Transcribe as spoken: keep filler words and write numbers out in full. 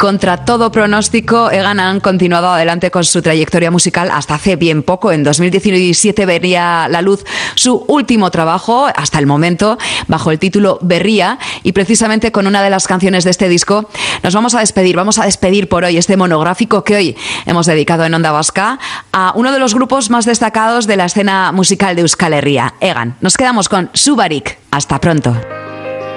contra todo pronóstico, Egan han continuado adelante con su trayectoria musical hasta hace bien poco. En dos mil diecisiete vería la luz su último trabajo, hasta el momento, bajo el título Berría, y precisamente con una de las canciones de este disco nos vamos a despedir. Vamos a despedir por hoy este monográfico que hoy hemos dedicado en Onda Vasca a uno de los grupos más destacados de la escena musical de Euskal Herria, Egan. Nos quedamos con Subarik. Hasta pronto.